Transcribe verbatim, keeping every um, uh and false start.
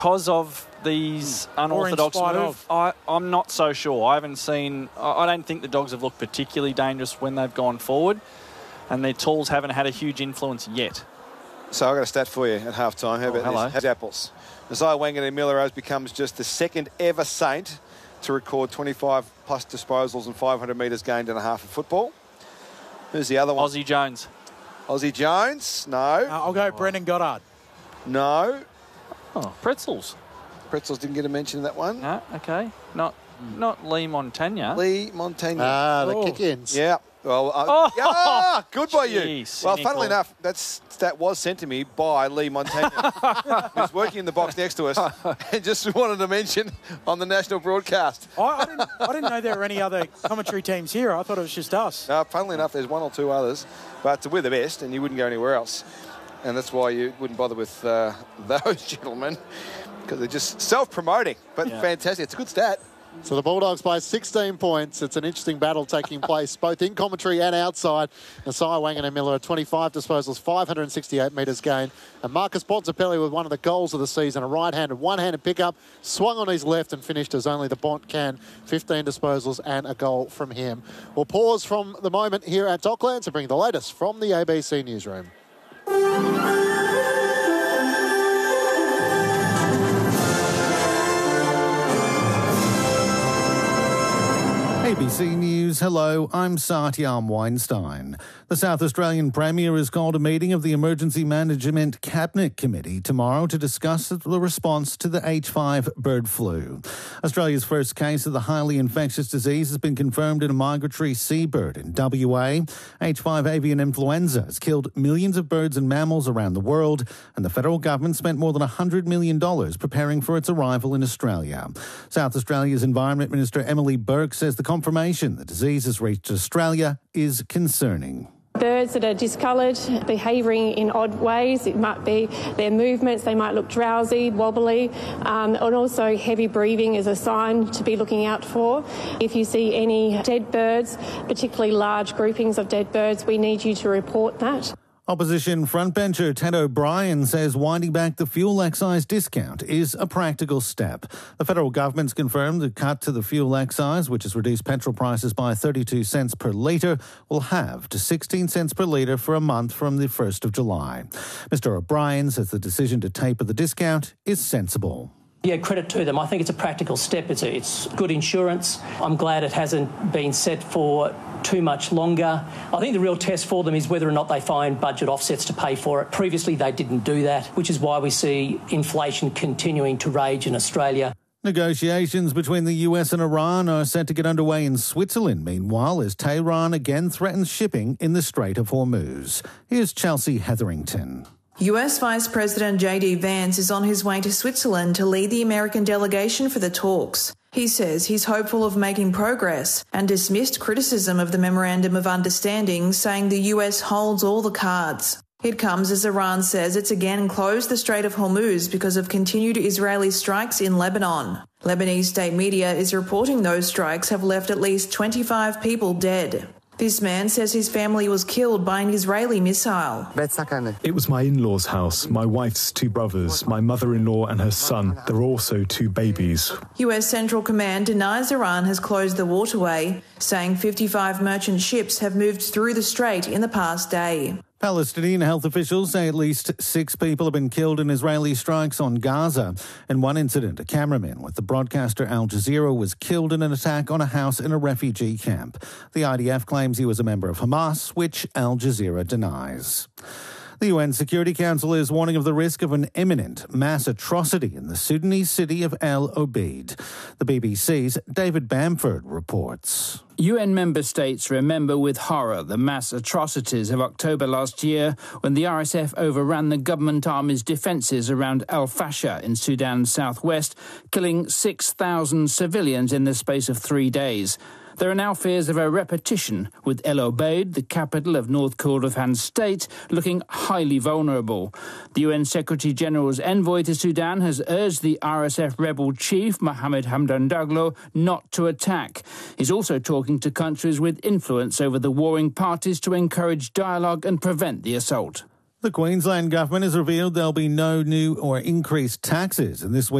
Because of these unorthodox moves, I, I'm not so sure. I haven't seen... I don't think the Dogs have looked particularly dangerous when they've gone forward, and their tools haven't had a huge influence yet. So I've got a stat for you at half-time. How oh, about hello. this? How's apples? Isaiah Wanganeen-Milrose becomes just the second ever Saint to record twenty-five plus disposals and five hundred metres gained in a half of football. Who's the other one? Aussie Jones. Aussie Jones? No. Uh, I'll go oh. Brendan Goddard. No. Oh, Pretzels. Pretzels didn't get a mention in that one. No, okay. Not not Lee Montagna. Lee Montagna. Ah, the oh. kick-ins. Yeah. Well, uh, oh, yeah, good by geez, you. cynical. Well, funnily enough, that stat was sent to me by Lee Montagna. He was working in the box next to us and just wanted to mention on the national broadcast. I, I, didn't, I didn't know there were any other commentary teams here. I thought it was just us. No, funnily enough, there's one or two others, but we're the best and you wouldn't go anywhere else. And that's why you wouldn't bother with uh, those gentlemen, because they're just self-promoting, but yeah. fantastic. It's a good stat. So the Bulldogs by sixteen points. It's an interesting battle taking place, both in commentary and outside. Isaiah Wanganeen-Miller, twenty-five disposals, five hundred sixty-eight metres gained. And Marcus Bontempelli with one of the goals of the season, a right-handed, one-handed pickup, swung on his left and finished as only the Bont can. fifteen disposals and a goal from him. We'll pause from the moment here at Docklands and bring the latest from the A B C newsroom. A B C News, hello, I'm Satyam Weinstein. The South Australian Premier has called a meeting of the Emergency Management Cabinet Committee tomorrow to discuss the response to the H five bird flu. Australia's first case of the highly infectious disease has been confirmed in a migratory seabird in W A. H five avian influenza has killed millions of birds and mammals around the world, and the federal government spent more than one hundred million dollars preparing for its arrival in Australia. South Australia's Environment Minister Emily Burke says the confirmation the disease has reached Australia is concerning. Birds that are discoloured, behaving in odd ways, it might be their movements, they might look drowsy, wobbly, um, and also heavy breathing is a sign to be looking out for. If you see any dead birds, particularly large groupings of dead birds, we need you to report that. Opposition frontbencher Ted O'Brien says winding back the fuel excise discount is a practical step. The federal government's confirmed the cut to the fuel excise, which has reduced petrol prices by thirty-two cents per litre, will halve to sixteen cents per litre for a month from the first of July. Mister O'Brien says the decision to taper the discount is sensible. Yeah, credit to them. I think it's a practical step. It's, a, it's good insurance. I'm glad it hasn't been set for too much longer. I think the real test for them is whether or not they find budget offsets to pay for it. Previously, they didn't do that, which is why we see inflation continuing to rage in Australia. Negotiations between the U S and Iran are set to get underway in Switzerland, meanwhile, as Tehran again threatens shipping in the Strait of Hormuz. Here's Chelsea Hetherington. U S Vice President J D Vance is on his way to Switzerland to lead the American delegation for the talks. He says he's hopeful of making progress and dismissed criticism of the Memorandum of Understanding, saying the U S holds all the cards. It comes as Iran says it's again closed the Strait of Hormuz because of continued Israeli strikes in Lebanon. Lebanese state media is reporting those strikes have left at least twenty-five people dead. This man says his family was killed by an Israeli missile. It was my in-laws' house, my wife's two brothers, my mother-in-law and her son. There are also two babies. U S Central Command denies Iran has closed the waterway, saying fifty-five merchant ships have moved through the strait in the past day. Palestinian health officials say at least six people have been killed in Israeli strikes on Gaza. In one incident, a cameraman with the broadcaster Al Jazeera was killed in an attack on a house in a refugee camp. The I D F claims he was a member of Hamas, which Al Jazeera denies. The U N Security Council is warning of the risk of an imminent mass atrocity in the Sudanese city of El Obeid. The B B C's David Bamford reports. U N member states remember with horror the mass atrocities of October last year when the R S F overran the government army's defences around Al Fasher in Sudan's southwest, killing six thousand civilians in the space of three days. There are now fears of a repetition, with El Obeid, the capital of North Kordofan state, looking highly vulnerable. The U N Secretary-General's envoy to Sudan has urged the R S F rebel chief, Mohammed Hamdan Daglo, not to attack. He's also talking to countries with influence over the warring parties to encourage dialogue and prevent the assault. The Queensland government has revealed there'll be no new or increased taxes in this week.